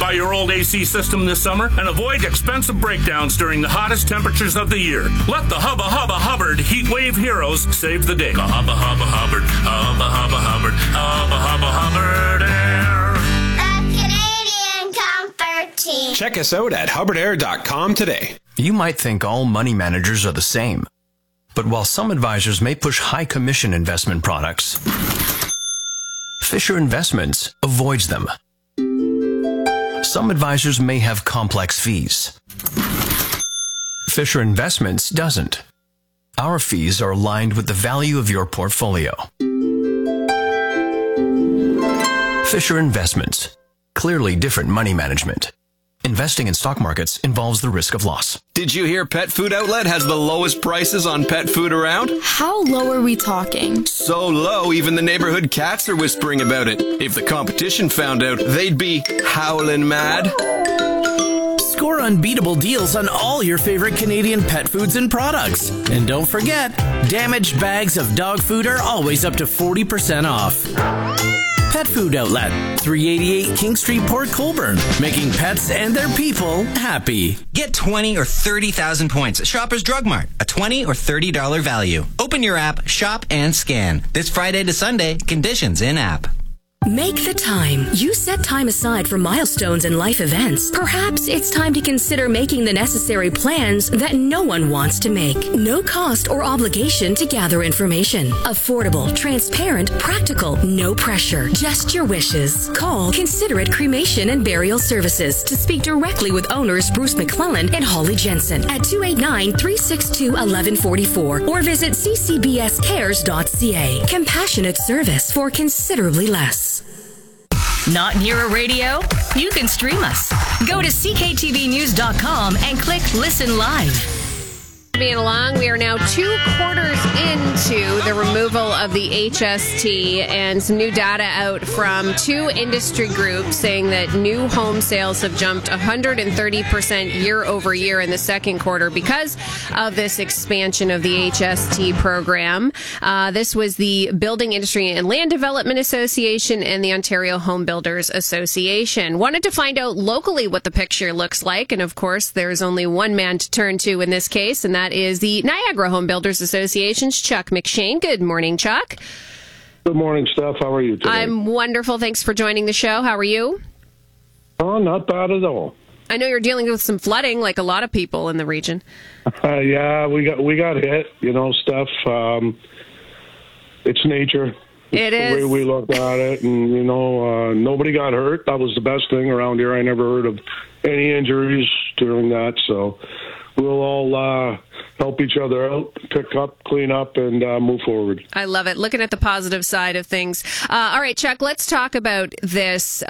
Simplify your old AC system this summer and avoid expensive breakdowns during the hottest temperatures of the year. Let the Hubba Hubba Hubbard Heat Wave Heroes save the day. Hubba Hubba Hubbard, Hubba Hubba Hubbard, Hubba Hubba Hubbard Air. The Canadian Comfort Team. Check us out at hubbardair.com today. You might think all money managers are the same. But while some advisors may push high commission investment products, Fisher Investments avoids them. Some advisors may have complex fees. Fisher Investments doesn't. Our fees are aligned with the value of your portfolio. Fisher Investments. Clearly different money management. Investing in stock markets involves the risk of loss. Did you hear Pet Food Outlet has the lowest prices on pet food around? How low are we talking? So low, even the neighborhood cats are whispering about it. If the competition found out, they'd be howling mad. Score unbeatable deals on all your favorite Canadian pet foods and products. And don't forget, damaged bags of dog food are always up to 40% off. Pet Food Outlet, 388 King Street, Port Colborne, making pets and their people happy. Get 20 or 30,000 points at Shoppers Drug Mart, a $20 or $30 value. Open your app, shop, and scan. This Friday to Sunday, conditions in-app. Make the time. You set time aside for milestones and life events. Perhaps it's time to consider making the necessary plans that no one wants to make. No cost or obligation to gather information. Affordable, transparent, practical, no pressure. Just your wishes. Call Considerate Cremation and Burial Services to speak directly with owners Bruce McClellan and Holly Jensen at 289-362-1144 or visit ccbscares.ca. Compassionate service for considerably less. Not near a radio? You can stream us. Go to cktvnews.com and click Listen Live. Being along, we are now 2 quarters into the removal of the HST, and some new data out from 2 industry groups saying that new home sales have jumped 130% year over year in the second quarter because of this expansion of the HST program. This was the Building Industry and Land Development Association and the Ontario Home Builders Association. Wanted to find out locally what the picture looks like, and of course there's only one man to turn to in this case, and that is the Niagara Home Builders Association's Chuck McShane. Good morning, Chuck. Good morning, Steph. How are you today? I'm wonderful. Thanks for joining the show. How are you? Oh, not bad at all. I know you're dealing with some flooding, like a lot of people in the region. Yeah, we got hit. Steph. It's nature. It is the way we look at it, and nobody got hurt. That was the best thing around here. I never heard of any injuries during that, so we'll all help each other out, pick up, clean up, and move forward. I love it. Looking at the positive side of things. All right, Chuck, let's talk about this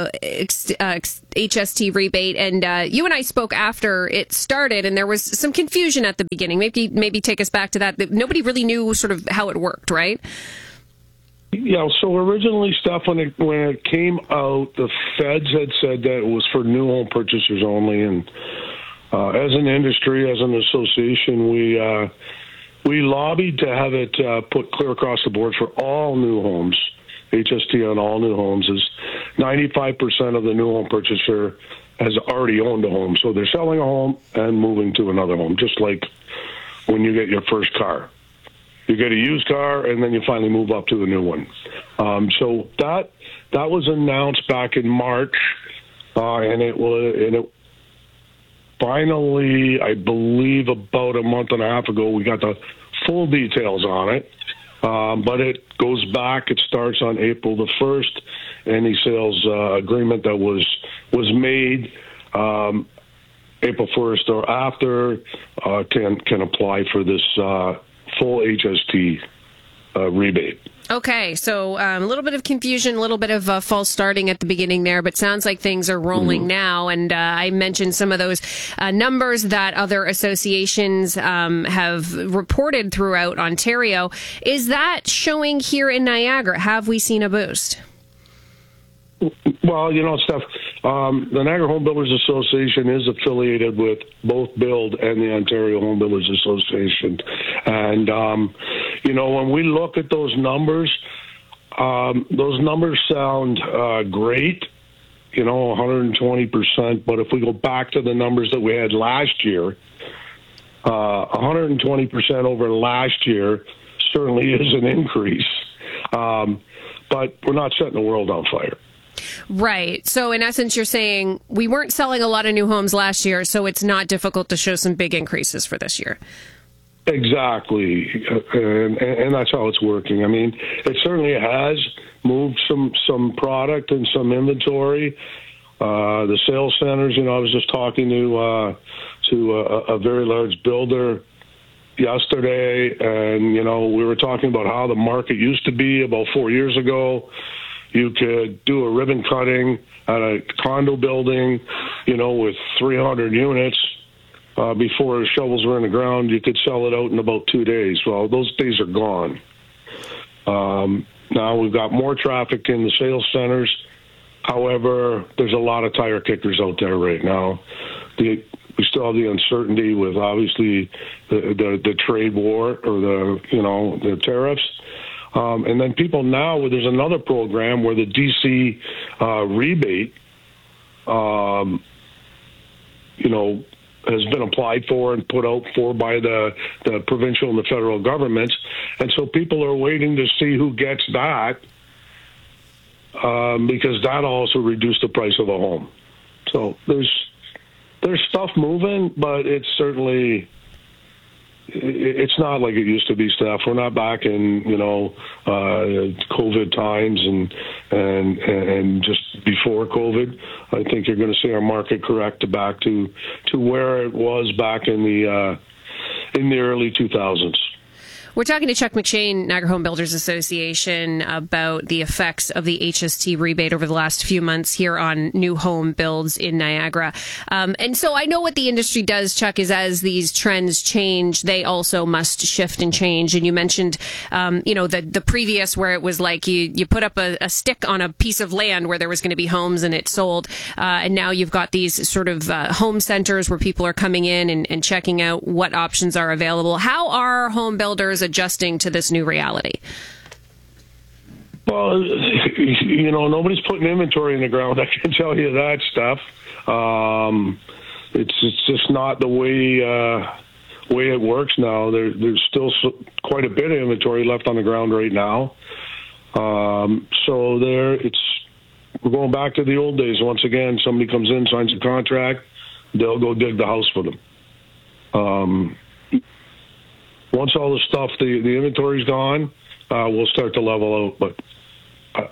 HST rebate. And you and I spoke after it started, and there was some confusion at the beginning. Maybe take us back to that. Nobody really knew sort of how it worked, right? Yeah, so originally, Steph, when it came out, the feds had said that it was for new home purchasers only, and as an industry, as an association, we lobbied to have it put clear across the board for all new homes. HST on all new homes is 95% of the new home purchaser has already owned a home. So they're selling a home and moving to another home, just like when you get your first car. You get a used car, and then you finally move up to a new one. So that was announced back in March, and it finally, I believe about a month and a half ago, we got the full details on it. But it goes back. It starts on April the 1st. Any sales agreement that was made April 1st or after can apply for this full HST rebate. Okay, so a little bit of confusion, a little bit of false starting at the beginning there, but sounds like things are rolling now. And I mentioned some of those numbers that other associations have reported throughout Ontario. Is that showing here in Niagara? Have we seen a boost? Well, Steph, the Niagara Home Builders Association is affiliated with both Build and the Ontario Home Builders Association. And, when we look at those numbers sound great. 120%. But if we go back to the numbers that we had last year, 120% over last year certainly is an increase. But we're not setting the world on fire. Right. So in essence, you're saying we weren't selling a lot of new homes last year, so it's not difficult to show some big increases for this year. Exactly. And that's how it's working. I mean, it certainly has moved some product and some inventory. The sales centers, I was just talking to a very large builder yesterday, and, we were talking about how the market used to be about 4 years ago. You could do a ribbon cutting at a condo building, with 300 units. Before shovels were in the ground, you could sell it out in about 2 days. Well, those days are gone. Now we've got more traffic in the sales centers. However, there's a lot of tire kickers out there right now. We still have the uncertainty with, obviously, the trade war or the tariffs. And then people now, there's another program where the DC rebate, has been applied for and put out for by the provincial and the federal governments. And so people are waiting to see who gets that, because that also reduced the price of a home. So there's stuff moving, but it's certainly, it's not like it used to be, Steph. We're not back in, COVID times and just before COVID. I think you're going to see our market correct back to where it was back in the early 2000s. We're talking to Chuck McShane, Niagara Home Builders Association, about the effects of the HST rebate over the last few months here on new home builds in Niagara. And so I know what the industry does, Chuck, is as these trends change, they also must shift and change. And you mentioned, the previous where it was like you put up a stick on a piece of land where there was going to be homes and it sold. And now you've got these sort of home centers where people are coming in and checking out what options are available. How are home builders adjusting to this new reality? Well, nobody's putting inventory in the ground. I can tell you that stuff. It's just not the way it works now. There's still quite a bit of inventory left on the ground right now. So we're going back to the old days. Once again, somebody comes in, signs a contract, they'll go dig the house for them. Once all the stuff, the inventory's gone, we'll start to level out. But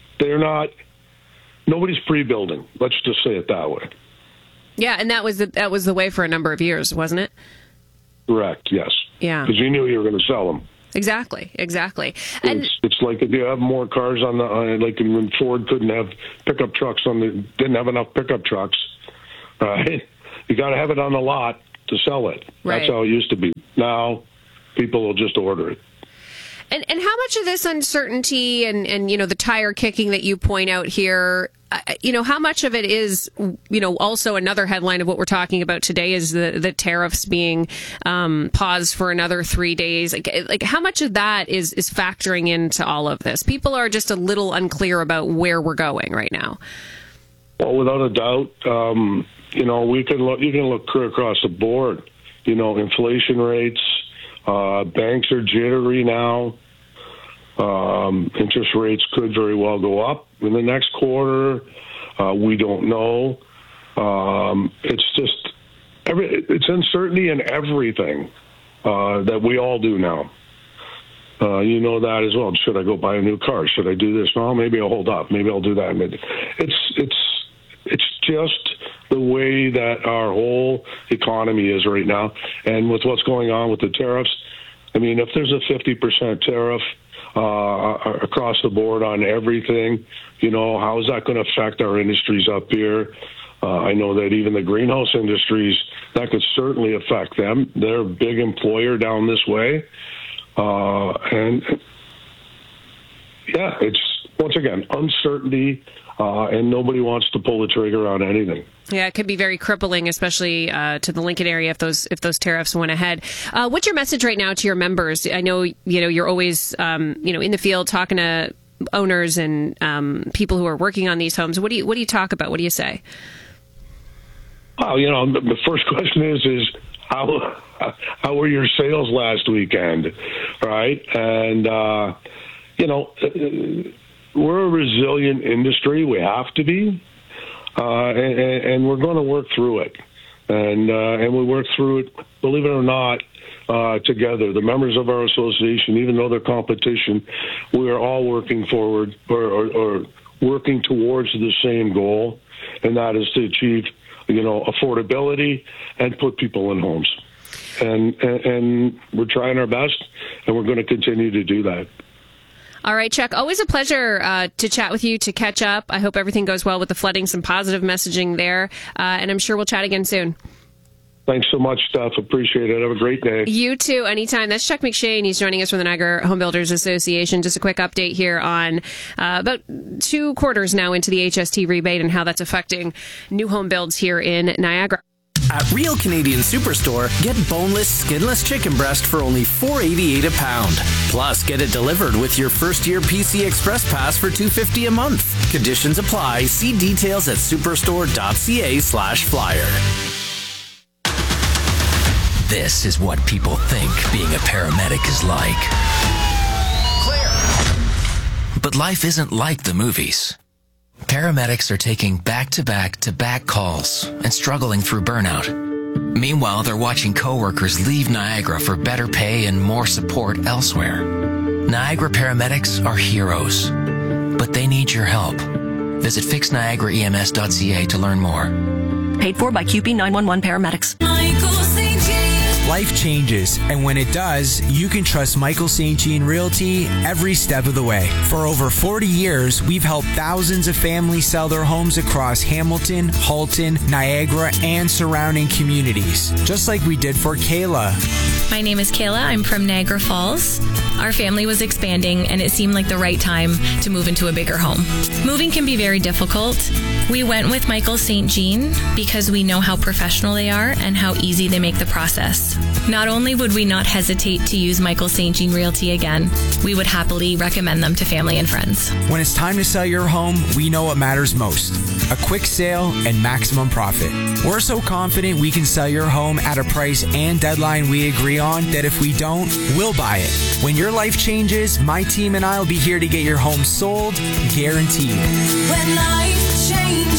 nobody's pre-building. Let's just say it that way. Yeah, and that was the way for a number of years, wasn't it? Correct. Yes. Yeah. Because you knew you were going to sell them. Exactly. And it's like if you have more cars like when Ford couldn't have pickup trucks didn't have enough pickup trucks. You got to have it on the lot to sell it. Right. That's how it used to be. Now, people will just order it. And how much of this uncertainty and the tire kicking that you point out here, how much of it is, also another headline of what we're talking about today is the tariffs being paused for another 3 days. Like how much of that is factoring into all of this? People are just a little unclear about where we're going right now. Well, without a doubt, you can look across the board. Inflation rates. Banks are jittery now. Interest rates could very well go up in the next quarter. We don't know. It's just it's uncertainty in everything that we all do now. You know that as well. Should I go buy a new car? Should I do this? Well, maybe I'll hold up. Maybe I'll do that. It's just the way that our whole economy is right now. And with what's going on with the tariffs, I mean, if there's a 50% tariff across the board on everything, how is that going to affect our industries up here? I know that even the greenhouse industries, that could certainly affect them. They're a big employer down this way. It's, once again, uncertainty. And nobody wants to pull the trigger on anything. Yeah, it could be very crippling, especially to the Lincoln area if those tariffs went ahead. What's your message right now to your members? I know you're always in the field talking to owners and people who are working on these homes? What do you talk about? What do you say? Well, the first question is how were your sales last weekend, right? And we're a resilient industry. We have to be, and we're going to work through it. And we work through it, believe it or not, together. The members of our association, even though they're competition, we are all working forward or working towards the same goal, and that is to achieve, affordability and put people in homes. And we're trying our best, and we're going to continue to do that. All right, Chuck, always a pleasure to chat with you, to catch up. I hope everything goes well with the flooding, some positive messaging there, and I'm sure we'll chat again soon. Thanks so much, Steph. Appreciate it. Have a great day. You too, anytime. That's Chuck McShane. He's joining us from the Niagara Home Builders Association. Just a quick update here on about 2 quarters now into the HST rebate and how that's affecting new home builds here in Niagara. At Real Canadian Superstore, get boneless, skinless chicken breast for only $4.88 a pound. Plus, get it delivered with your first-year PC Express Pass for $2.50 a month. Conditions apply. See details at superstore.ca/flyer. This is what people think being a paramedic is like. Clear. But life isn't like the movies. Paramedics are taking back-to-back-to-back calls and struggling through burnout. Meanwhile, they're watching coworkers leave Niagara for better pay and more support elsewhere. Niagara paramedics are heroes, but they need your help. Visit fixniagaraems.ca to learn more. Paid for by QP 911 paramedics. Life changes, and when it does, you can trust Michael St. Jean Realty every step of the way. For over 40 years, we've helped thousands of families sell their homes across Hamilton, Halton, Niagara, and surrounding communities, just like we did for Kayla. My name is Kayla. I'm from Niagara Falls. Our family was expanding, and it seemed like the right time to move into a bigger home. Moving can be very difficult. We went with Michael St. Jean because we know how professional they are and how easy they make the process. Not only would we not hesitate to use Michael St. Jean Realty again, we would happily recommend them to family and friends. When it's time to sell your home, we know what matters most: a quick sale and maximum profit. We're so confident we can sell your home at a price and deadline we agree on that if we don't, we'll buy it. When your life changes, my team and I will be here to get your home sold, guaranteed. When life changes.